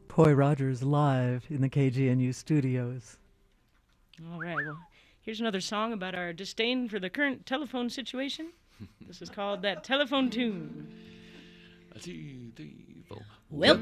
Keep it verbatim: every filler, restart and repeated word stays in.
Coy Rogers live in the K G N U studios. All right, well, here's another song about our disdain for the current telephone situation. This is called That Telephone Tune. A two, three, four. Well,